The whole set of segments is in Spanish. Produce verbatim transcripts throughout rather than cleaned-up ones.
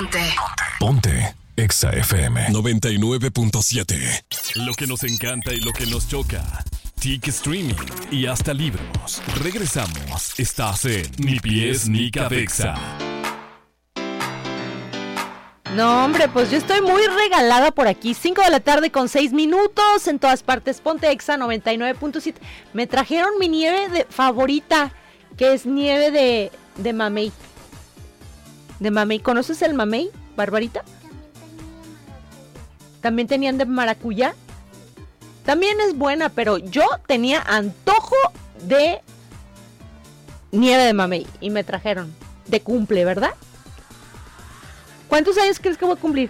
Ponte. Ponte. Exa F M noventa y nueve punto siete. Lo que nos encanta y lo que nos choca. T I C Streaming y hasta libros. Regresamos. Estás en Ni Pies Ni Cabeza. No, hombre, pues yo estoy muy regalada por aquí. cinco de la tarde con seis minutos. En todas partes, Ponte Exa noventa y nueve punto siete. Me trajeron mi nieve de favorita, que es nieve de, de mamey. De mamey. ¿Conoces el mamey, Barbarita? También tenían de maracuyá. También es buena, pero yo tenía antojo de nieve de mamey y me trajeron de cumple, ¿verdad? ¿Cuántos años crees que voy a cumplir?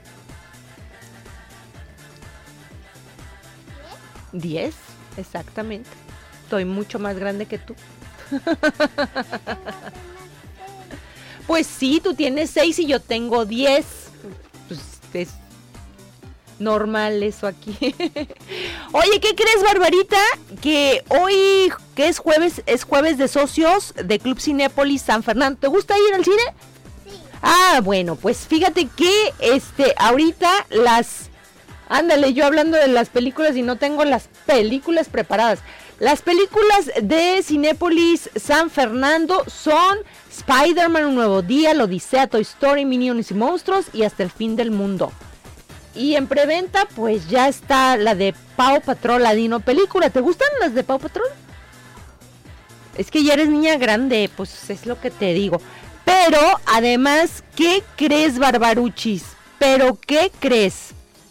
Diez, exactamente. Estoy mucho más grande que tú. Pues sí, tú tienes seis y yo tengo diez. Pues es normal eso aquí. Oye, ¿qué crees, Barbarita? Que hoy, que es jueves, es jueves de socios de Club Cinépolis San Fernando. ¿Te gusta ir al cine? Sí. Ah, bueno, pues fíjate que este, ahorita las... Ándale, yo hablando de las películas y no tengo las películas preparadas. Las películas de Cinépolis San Fernando son Spider-Man, Un Nuevo Día, La Odisea, Toy Story, Minions y Monstruos y Hasta el Fin del Mundo. Y en preventa, pues ya está la de Paw Patrol, la Dino película. ¿Te gustan las de Paw Patrol? Es que ya eres niña grande, pues es lo que te digo. Pero, además, ¿qué crees, Barbaruchis? ¿Pero qué crees?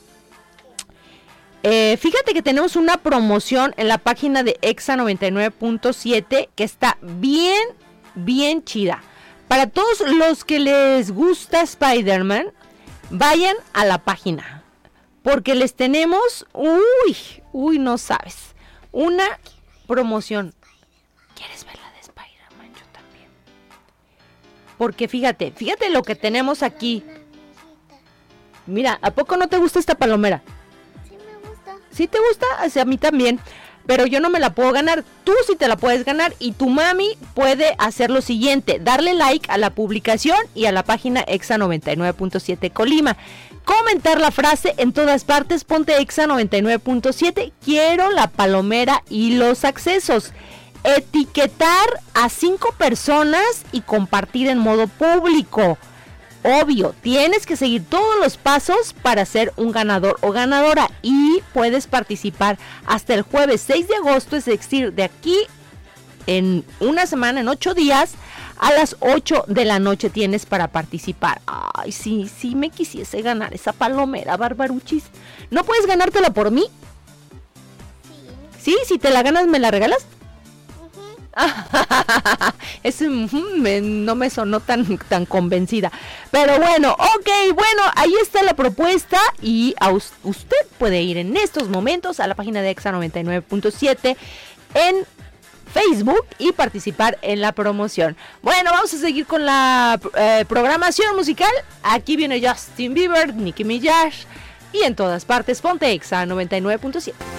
Eh, fíjate que tenemos una promoción en la página de Exa noventa y nueve punto siete que está bien, bien chida. Para todos los que les gusta Spider-Man, vayan a la página. Porque les tenemos, uy, uy, no sabes, una promoción. ¿Quieres ver la de Spider-Man? Yo también. Porque fíjate, fíjate lo que tenemos aquí. Mira, ¿a poco no te gusta esta palomera? Sí me gusta. ¿Sí te gusta? O sea, a mí también. Pero yo no me la puedo ganar. Tú sí te la puedes ganar. Y tu mami puede hacer lo siguiente. Darle like a la publicación y a la página Exa noventa y nueve punto siete Colima. Comentar la frase en todas partes. Ponte Exa noventa y nueve punto siete. Quiero la palomera y los accesos. Etiquetar a cinco personas y compartir en modo público. Obvio, tienes que seguir todos los pasos para ser un ganador o ganadora y puedes participar hasta el jueves seis de agosto, es decir, de aquí en una semana, en ocho días, a las ocho de la noche tienes para participar. Ay, sí, sí me quisiese ganar esa palomera, Barbaruchis. ¿No puedes ganártela por mí? Sí. Sí, si te la ganas, ¿me la regalas? Uh-huh. Eso me, no me sonó tan, tan convencida. Pero bueno, ok, bueno, ahí está la propuesta. Y a us, usted puede ir en estos momentos a la página de Exa noventa y nueve punto siete en Facebook y participar en la promoción. Bueno, vamos a seguir con la eh, programación musical. Aquí viene Justin Bieber, Nicki Minaj y en todas partes Ponte Exa noventa y nueve punto siete.